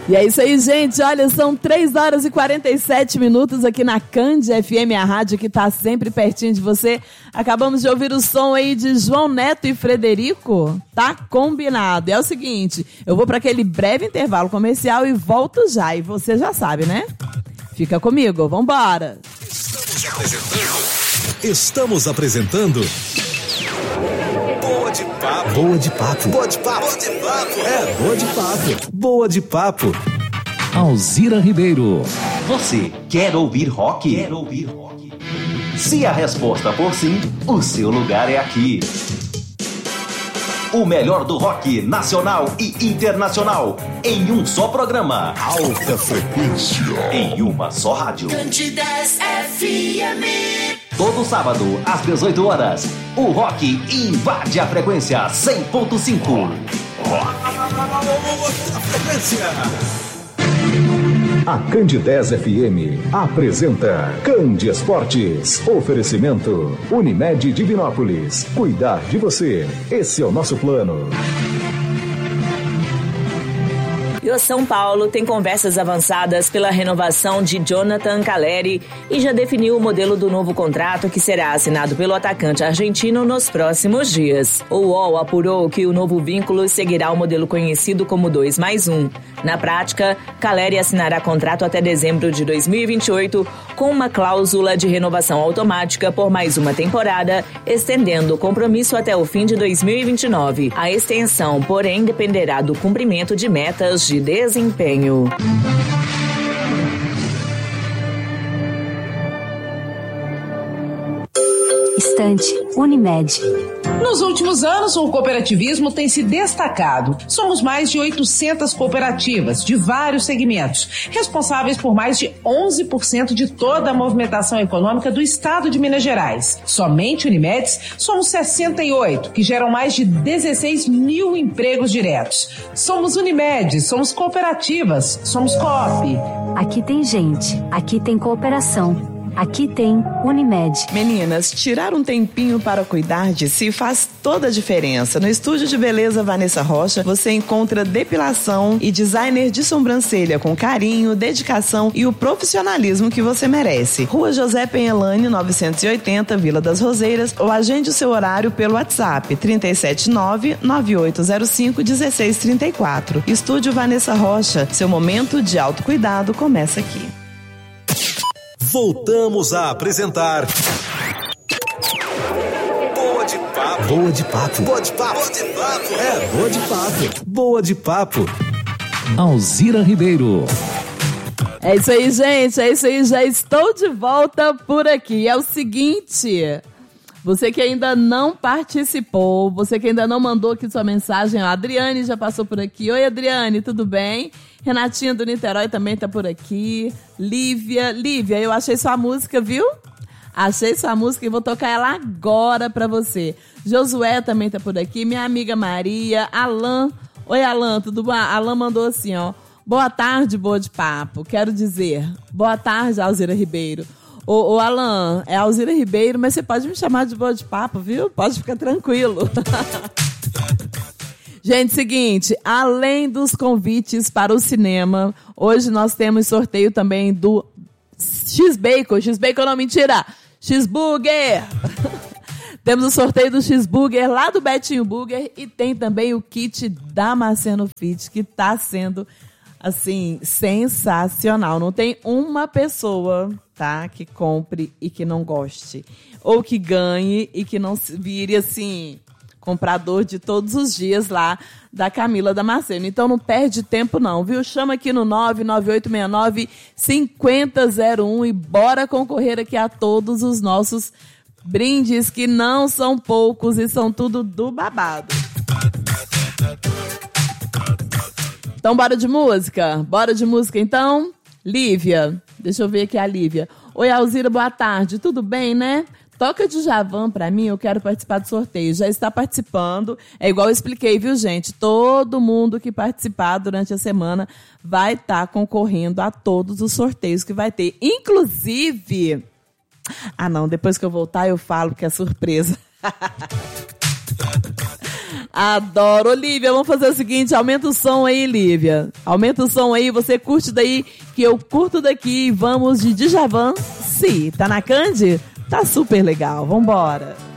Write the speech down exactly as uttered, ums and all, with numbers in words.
E é isso aí, gente. Olha, são três horas e quarenta e sete minutos aqui na Cand F M, a rádio que tá sempre pertinho de você. Acabamos de ouvir o som aí de João Neto e Frederico. Tá combinado. É o seguinte, eu vou para aquele breve intervalo comercial e volto já. E você já sabe, né? Fica comigo, vambora. Estamos apresentando... Estamos apresentando... Boa de papo. Boa de papo. Boa de papo. Boa de papo. É, boa de papo. Boa de papo. Alzira Ribeiro. Você quer ouvir rock? Quer ouvir rock? Se a resposta for sim, o seu lugar é aqui. O melhor do rock nacional e internacional em um só programa. Alta frequência. Em uma só rádio. Candidez F M. Todo sábado, às dezoito horas, o rock invade a frequência cem ponto cinco. A frequência. A Candidez F M apresenta Cand Esportes. Oferecimento Unimed Divinópolis. Cuidar de você. Esse é o nosso plano. E o São Paulo tem conversas avançadas pela renovação de Jonathan Calleri e já definiu o modelo do novo contrato que será assinado pelo atacante argentino nos próximos dias. O U O L apurou que o novo vínculo seguirá o modelo conhecido como dois mais um. Na prática, Calleri assinará contrato até dezembro de dois mil e vinte e oito com uma cláusula de renovação automática por mais uma temporada, estendendo o compromisso até o fim de dois mil e vinte e nove. A extensão, porém, dependerá do cumprimento de metas de de desempenho. Estante Unimed. Nos últimos anos, o cooperativismo tem se destacado. Somos mais de oitocentas cooperativas de vários segmentos, responsáveis por mais de onze por cento de toda a movimentação econômica do estado de Minas Gerais. Somente Unimedes, somos sessenta e oito, que geram mais de dezesseis mil empregos diretos. Somos Unimedes, somos cooperativas, somos Coop. Aqui tem gente, aqui tem cooperação. Aqui tem Unimed. Meninas, tirar um tempinho para cuidar de si faz toda a diferença. No estúdio de beleza Vanessa Rocha, você encontra depilação e designer de sobrancelha com carinho, dedicação e o profissionalismo que você merece. Rua José Penhelane, novecentos e oitenta, Vila das Roseiras, ou agende o seu horário pelo WhatsApp três sete nove, nove oito zero cinco, um seis três quatro. Estúdio Vanessa Rocha, seu momento de autocuidado começa aqui. Voltamos a apresentar Boa de Papo. Boa de Papo. Boa de Papo. Boa de Papo. É, Boa de Papo. Boa de Papo. Alzira Ribeiro. É isso aí, gente. É isso aí. Já estou de volta por aqui. É o seguinte... Você que ainda não participou, você que ainda não mandou aqui sua mensagem, a Adriane já passou por aqui. Oi, Adriane, tudo bem? Renatinha do Niterói também tá por aqui. Lívia, Lívia, eu achei sua música, viu? Achei sua música e vou tocar ela agora pra você. Josué também tá por aqui, minha amiga Maria, Alan. Oi, Alan, tudo bom? Alan mandou assim, ó. Boa tarde, Boa de Papo. Quero dizer, boa tarde, Alzira Ribeiro. Ô, ô, Alan, é Alzira Ribeiro, mas você pode me chamar de Boa de Papo, viu? Pode ficar tranquilo. Gente, seguinte, além dos convites para o cinema, hoje nós temos sorteio também do X-Bacon. X-Bacon não, mentira! X-Burger! Temos o sorteio do X-Burger lá do Betinho Burger e tem também o kit da Marceno Fit, que está sendo... assim, sensacional. Não tem uma pessoa, tá, que compre e que não goste. Ou que ganhe e que não vire, assim, comprador de todos os dias lá da Camila Damasceno. Então não perde tempo não, viu? Chama aqui no nove nove oito seis nove, cinco zero zero um e bora concorrer aqui a todos os nossos brindes, que não são poucos e são tudo do babado. Então, bora de música? Bora de música, então? Lívia, deixa eu ver aqui a Lívia. Oi, Alzira, boa tarde. Tudo bem, né? Toca de Djavan pra mim, eu quero participar do sorteio. Já está participando. É igual eu expliquei, viu, gente? Todo mundo que participar durante a semana vai estar tá concorrendo a todos os sorteios que vai ter. Inclusive... Ah, não, depois que eu voltar eu falo que é surpresa. Adoro. Olivia, vamos fazer o seguinte, aumenta o som aí, Lívia. Aumenta o som aí, você curte daí, que eu curto daqui. Vamos de Djavan. Sim, tá na Candy? Tá super legal, vambora.